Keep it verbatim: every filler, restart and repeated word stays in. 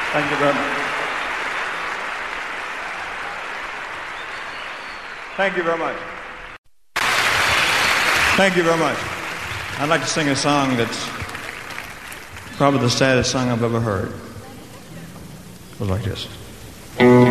Thank you very much. Thank you very much. Thank you very much. I'd like to sing a song that's probably the saddest song I've ever heard. It goes like this.